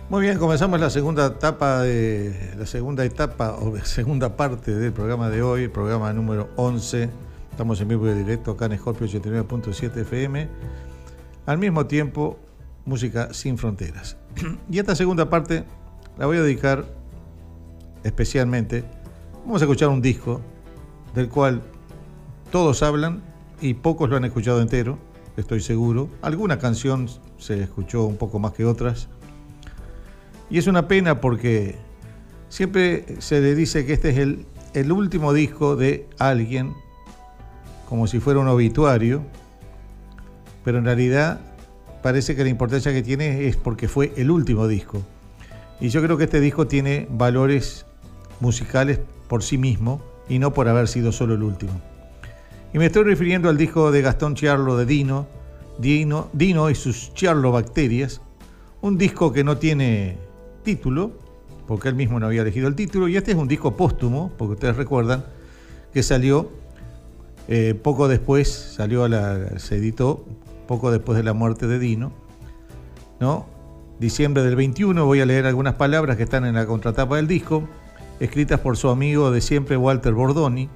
Muy bien, comenzamos la segunda etapa o segunda parte del programa de hoy, el programa número 11. Estamos en vivo y directo acá en Scorpio 89.7 FM. Al mismo tiempo, música sin fronteras. Y esta segunda parte la voy a dedicar especialmente. Vamos a escuchar un disco del cual todos hablan y pocos lo han escuchado entero, estoy seguro. Alguna canción se escuchó un poco más que otras. Y es una pena porque siempre se le dice que este es el último disco de alguien, como si fuera un obituario, pero en realidad parece que la importancia que tiene es porque fue el último disco. Y yo creo que este disco tiene valores musicales por sí mismo y no por haber sido solo el último. Y me estoy refiriendo al disco de Gastón Ciarlo de Dino y sus Ciarlobacterias, un disco que no tiene título, porque él mismo no había elegido el título, y este es un disco póstumo, porque ustedes recuerdan que salió poco después, se editó poco después de la muerte de Dino, ¿no? Diciembre del 21, voy a leer algunas palabras que están en la contratapa del disco, escritas por su amigo de siempre, Walter Bordoni,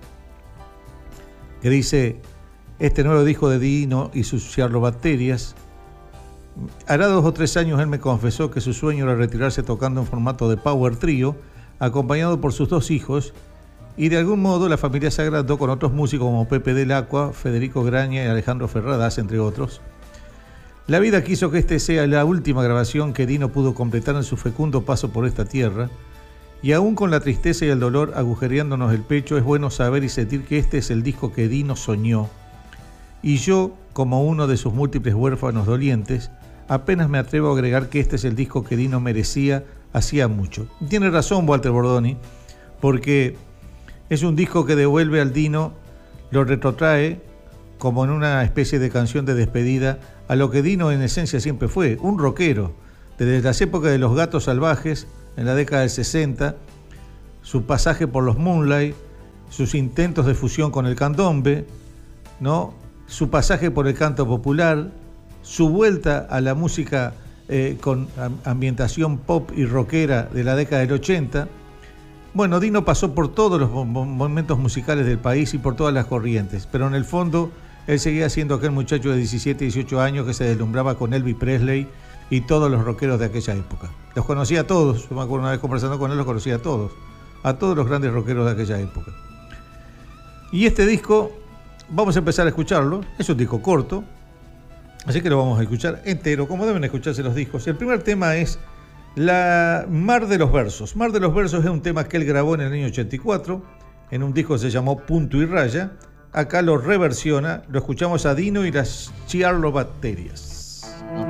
que dice: este nuevo disco de Dino y sus Ciarlobacterias. Hará 2 o 3 años él me confesó que su sueño era retirarse tocando en formato de power trio, acompañado por sus 2 hijos, y de algún modo la familia se agrandó con otros músicos como Pepe del Acqua, Federico Graña y Alejandro Ferradas, entre otros. La vida quiso que este sea la última grabación que Dino pudo completar en su fecundo paso por esta tierra, y aún con la tristeza y el dolor agujereándonos el pecho, es bueno saber y sentir que este es el disco que Dino soñó. Y yo, como uno de sus múltiples huérfanos dolientes, apenas me atrevo a agregar que este es el disco que Dino merecía hacía mucho. Tiene razón Walter Bordoni, porque es un disco que devuelve al Dino, lo retrotrae como en una especie de canción de despedida a lo que Dino en esencia siempre fue, un rockero. Desde las épocas de Los Gatos Salvajes, en la década del 60, su pasaje por los Moonlight, sus intentos de fusión con el candombe, ¿no? Su pasaje por el canto popular, su vuelta a la música con ambientación pop y rockera de la década del 80. Bueno, Dino pasó por todos los momentos musicales del país y por todas las corrientes, pero en el fondo él seguía siendo aquel muchacho de 17, 18 años que se deslumbraba con Elvis Presley y todos los rockeros de aquella época. Los conocía a todos, yo me acuerdo una vez conversando con él, los conocía a todos los grandes rockeros de aquella época. Y este disco, vamos a empezar a escucharlo, es un disco corto, así que lo vamos a escuchar entero, como deben escucharse los discos. El primer tema es Mar de los Versos. Mar de los Versos es un tema que él grabó en el año 84, en un disco que se llamó Punto y Raya. Acá lo reversiona, lo escuchamos a Dino y las Ciarlobacterias.